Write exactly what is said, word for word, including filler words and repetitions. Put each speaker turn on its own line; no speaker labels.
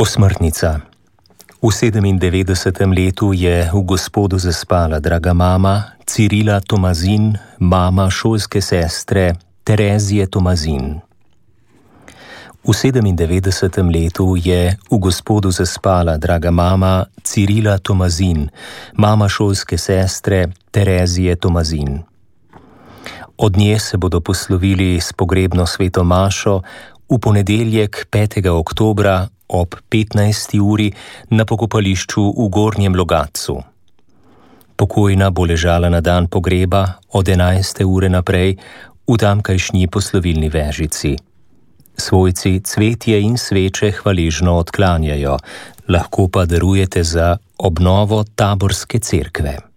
Osmrtnica. V sedemindevetdesetem letu je v Gospodu zaspala draga mama Cirila Tomazin, mama šolske sestre Terezije Tomazin. V sedemindevetdesetem letu je v Gospodu zaspala draga mama Cirila Tomazin, mama šolske sestre Terezije Tomazin. Od nje se bodo poslovili s pogrebno sveto mašo v ponedeljek petega oktobra ob petnajsti uri na pokopališču v Gornjem Logatcu. Pokojna bo ležala na dan pogreba od enajste ure naprej v tamkajšnji poslovilni vežici. Svojci cvetje in sveče hvaležno odklanjajo, lahko pa darujete za obnovo Taborske cerkve.